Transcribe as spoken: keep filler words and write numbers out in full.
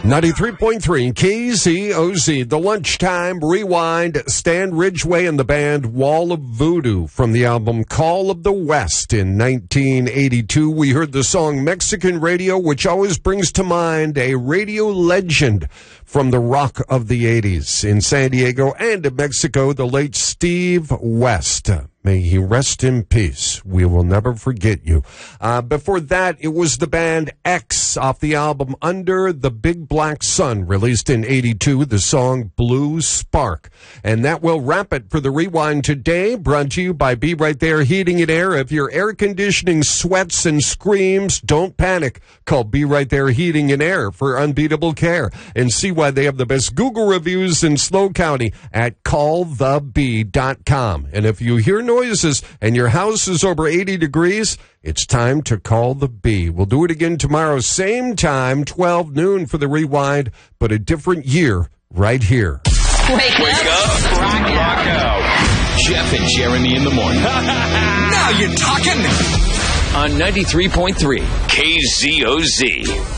ninety-three point three K Z O Z, the Lunchtime Rewind. Stan Ridgway and the band Wall of Voodoo from the album Call of the West in nineteen eighty-two. We heard the song Mexican Radio, which always brings to mind a radio legend from the rock of the eighties. In San Diego and in Mexico, the late Steve West. May he rest in peace. We will never forget you. Uh, before that, it was the band X off the album Under the Big Black Sun, released in eighty-two, the song Blue Spark. And that will wrap it for the Rewind today, brought to you by Be Right There Heating and Air. If your air conditioning sweats and screams, don't panic. Call Be Right There Heating and Air for unbeatable care. And see why they have the best Google reviews in SLO County at call the bee dot com. And if you hear noises and your house is over eighty degrees, it's time to call the bee. We'll do it again tomorrow, same time, twelve noon for the Rewind, but a different year right here. Wake, Wake up. up. Rock, Rock out. out. Jeff and Jeremy in the morning. Now you're talking. On ninety-three point three K Z O Z.